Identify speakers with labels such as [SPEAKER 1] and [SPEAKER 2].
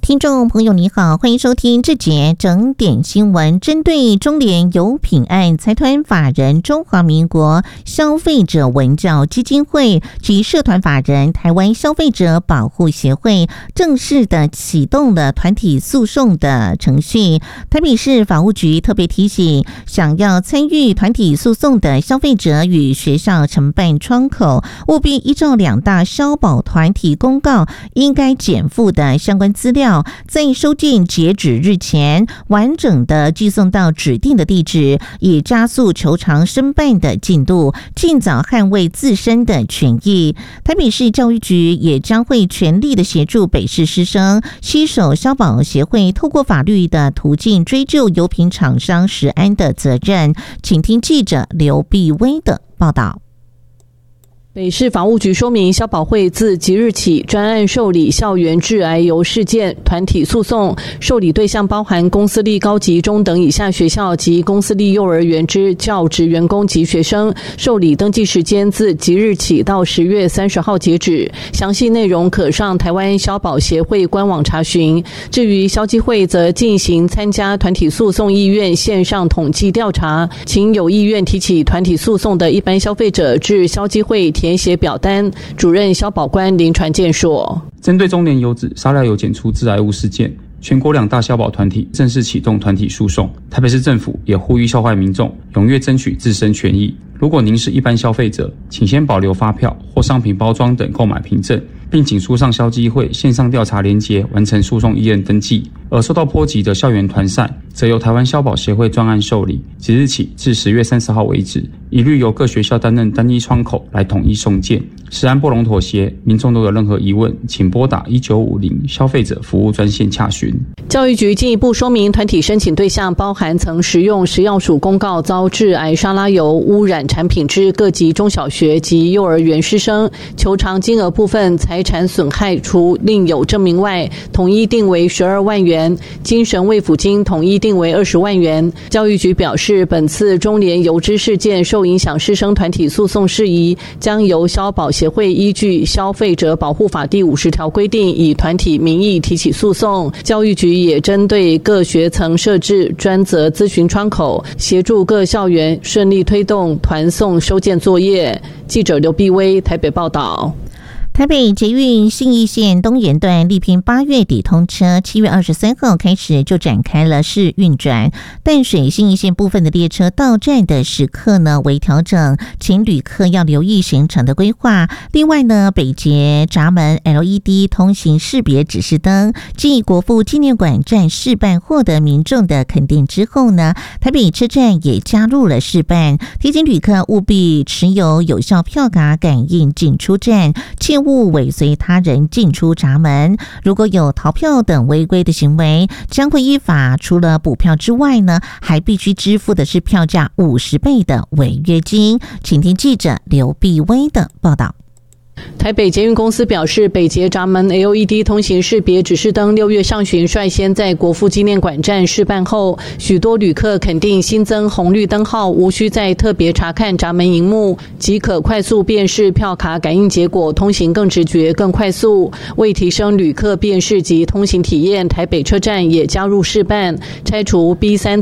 [SPEAKER 1] 听众朋友你好，欢迎收听这节整点新闻。针对中联油品案，财团法人中华民国消费者文教基金会及社团法人台湾消费者保护协会正式的启动了团体诉讼的程序。台北市法务局特别提醒，想要参与团体诉讼的消费者与学校承办窗口，务必依照两大消保团体公告应该减负的相关资料，在收件截止日前完整的寄送到指定的地址，以加速求偿申办的进度，尽早捍卫自身的权益。台北市教育局也将会全力的协助北市师生携手消保协会，透过法律的途径追究油品厂商食安的责任。请听记者刘碧薇的报道。
[SPEAKER 2] 北市法务局说明，消保会自即日起专案受理校园致癌油事件团体诉讼，受理对象包含公私立高级中等以下学校及公私立幼儿园之教职员工及学生，受理登记时间自即日起到10月30号截止，详细内容可上台湾消保协会官网查询。至于消基会，则进行参加团体诉讼意愿线上统计调查，请有意愿提起团体诉讼的一般消费者至消基会填写表单。主任消保官林传健说，
[SPEAKER 3] 针对中联油脂沙料油检出致癌物事件，全国两大消保团体正式启动团体诉讼。台北市政府也呼吁消费民众踊跃争取自身权益。如果您是一般消费者，请先保留发票或商品包装等购买凭证，并请输上消基会线上调查连结完成诉讼意愿登记。而受到波及的校园团扇，则由台湾消保协会专案受理，即日起至10月30号为止，一律由各学校担任单一窗口来统一送件。食安不容妥协，民众都有任何疑问，请拨打1950消费者服务专线洽询。
[SPEAKER 2] 教育局进一步说明，团体申请对象包含曾食用食药署公告遭致癌沙拉油污染产品之各级中小学及幼儿园师生，求偿金额部分财产损害除另有证明外，统一定为12万元，精神慰抚金统一定为20万元。教育局表示，本次中联油脂事件受影响师生团体诉讼事宜，将由消保协会依据消费者保护法第50条规定，以团体名义提起诉讼。教育局也针对各学层设置专责咨询窗口，协助各校园顺利推动团送收件作业。记者刘碧薇台北报道。
[SPEAKER 1] 台北捷运信义线东延段力拼8月底通车，7月23号开始就展开了试运转。淡水信义线部分的列车到站的时刻呢为调整，请旅客要留意行程的规划。另外呢，北捷闸门 LED 通行识别指示灯继国父纪念馆站试办获得民众的肯定之后呢，台北车站也加入了试办，提醒旅客务必持有有效票卡感应进出站，切勿尾随他人进出闸门。如果有逃票等违规的行为，将会依法除了补票之外呢，还必须支付的是票价50倍的违约金。请听记者刘碧薇的报道。
[SPEAKER 2] 台北捷运公司表示，北捷闸门 LED 通行识别指示灯6月上旬率先在国父纪念馆站试办后，许多旅客肯定新增红绿灯号无需再特别查看闸门萤幕，即可快速辨识票卡感应结果，通行更直觉更快速。为提升旅客辨识及通行体验，台北车站也加入试办，拆除 B3